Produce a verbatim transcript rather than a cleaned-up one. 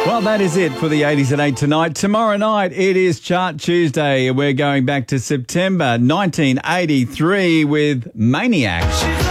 Well, that is it for the eighties at eight tonight. Tomorrow night, it is Chart Tuesday. We're going back to September nineteen eighty-three with Maniac.